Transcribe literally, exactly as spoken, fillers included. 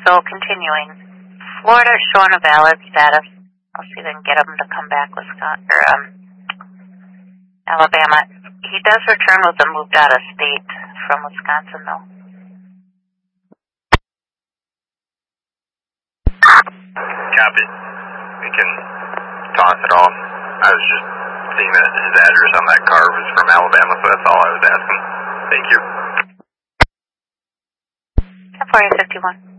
So continuing, Florida showing a valid status. I'll see if I can get him to come back, Wisconsin or um, Alabama. He does return with a moved out of state from Wisconsin, though. Copy. We can toss it off. I was just seeing that his address on that car was from Alabama, so that's all I was asking. Thank you. ten forty fifty-one.